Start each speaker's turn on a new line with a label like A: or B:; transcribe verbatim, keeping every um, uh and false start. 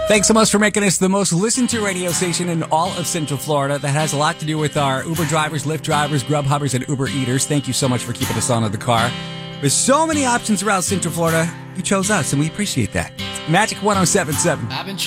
A: Thanks so much for making us the most listened to radio station in all of Central Florida. That has a lot to do with our Uber drivers, Lyft drivers, Grubhubbers, and Uber eaters. Thank you so much for keeping us on in the car. There's so many options around Central Florida. You chose us, and we appreciate that. Magic one oh seven point seven.